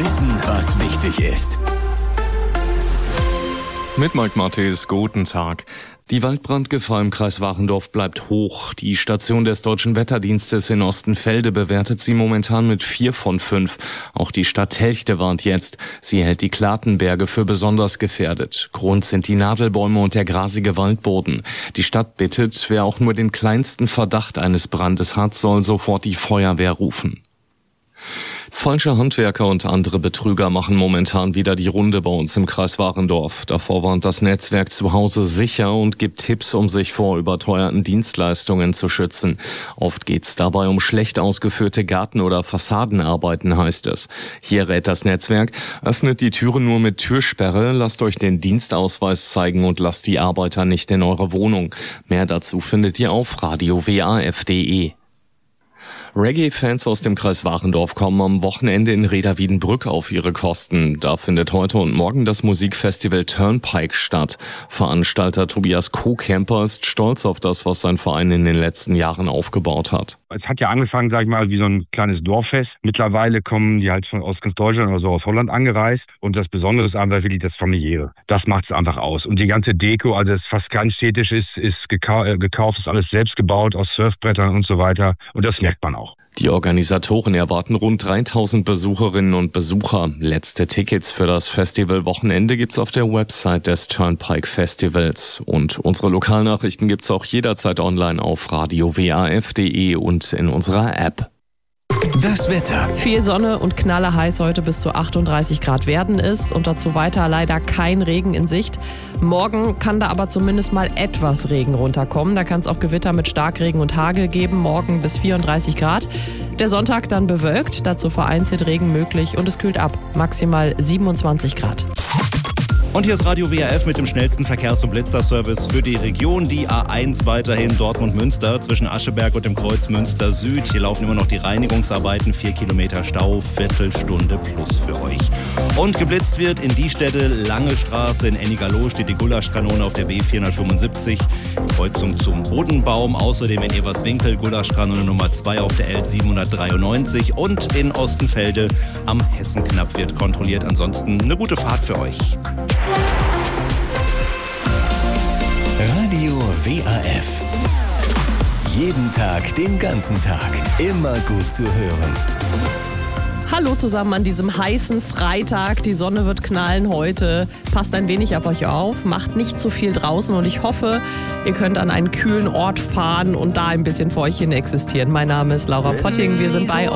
Wissen, was wichtig ist. Mit Mike Mattes, guten Tag. Die Waldbrandgefahr im Kreis Warendorf bleibt hoch. Die Station des Deutschen Wetterdienstes in Ostenfelde bewertet sie momentan mit 4 von 5. Auch die Stadt Helchte warnt jetzt. Sie hält die Klatenberge für besonders gefährdet. Grund sind die Nadelbäume und der grasige Waldboden. Die Stadt bittet, wer auch nur den kleinsten Verdacht eines Brandes hat, soll sofort die Feuerwehr rufen. Falsche Handwerker und andere Betrüger machen momentan wieder die Runde bei uns im Kreis Warendorf. Davor warnt das Netzwerk Zuhause sicher und gibt Tipps, um sich vor überteuerten Dienstleistungen zu schützen. Oft geht's dabei um schlecht ausgeführte Garten- oder Fassadenarbeiten, heißt es. Hier rät das Netzwerk: öffnet die Türen nur mit Türsperre, lasst euch den Dienstausweis zeigen und lasst die Arbeiter nicht in eure Wohnung. Mehr dazu findet ihr auf radiowaf.de. Reggae-Fans aus dem Kreis Warendorf kommen am Wochenende in Reda-Wiedenbrück auf ihre Kosten. Da findet heute und morgen das Musikfestival Turnpike statt. Veranstalter Tobias Kohkemper ist stolz auf das, was sein Verein in den letzten Jahren aufgebaut hat. Es hat ja angefangen, sag ich mal, wie so ein kleines Dorffest. Mittlerweile kommen die halt aus ganz Deutschland oder so aus Holland angereist. Und das Besondere ist einfach wirklich das Familiäre. Das macht es einfach aus. Und die ganze Deko, also es fast kein städtisch ist gekauft, ist alles selbst gebaut aus Surfbrettern und so weiter. Und das merkt man auch. Die Organisatoren erwarten rund 3000 Besucherinnen und Besucher. Letzte Tickets für das Festivalwochenende gibt's auf der Website des Turnpike Festivals. Und unsere Lokalnachrichten gibt's auch jederzeit online auf radiowaf.de und in unserer App. Das Wetter. Viel Sonne und knallerheiß heute, bis zu 38 Grad werden es und dazu weiter leider kein Regen in Sicht. Morgen kann da aber zumindest mal etwas Regen runterkommen. Da kann es auch Gewitter mit Starkregen und Hagel geben, morgen bis 34 Grad. Der Sonntag dann bewölkt, dazu vereinzelt Regen möglich und es kühlt ab, maximal 27 Grad. Und hier ist Radio WAF mit dem schnellsten Verkehrs- und Blitzerservice für die Region. Die A1 weiterhin Dortmund-Münster zwischen Ascheberg und dem Kreuz Münster Süd. Hier laufen immer noch die Reinigungsarbeiten, 4 Kilometer Stau, Viertelstunde plus für euch. Und geblitzt wird in die Städte Lange Straße, in Ennigerloh steht die Gulaschkanone auf der B475, Kreuzung zum Bodenbaum. Außerdem in Everswinkel Gulaschkanone Nummer 2 auf der L793 und in Ostenfelde am Hessenknapp wird kontrolliert. Ansonsten eine gute Fahrt für euch. Radio WAF. Jeden Tag, den ganzen Tag. Immer gut zu hören. Hallo zusammen an diesem heißen Freitag. Die Sonne wird knallen heute. Passt ein wenig auf euch auf, macht nicht zu viel draußen und ich hoffe, ihr könnt an einen kühlen Ort fahren und da ein bisschen vor euch hin existieren. Mein Name ist Laura Potting, wir sind bei euch.